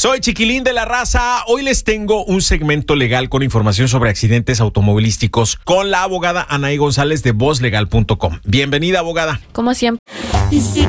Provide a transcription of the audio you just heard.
Soy Chiquilín de la Raza. Hoy les tengo un segmento legal con información sobre accidentes automovilísticos con la abogada Anaí González de vozlegal.com. Bienvenida, abogada. Como siempre. Y si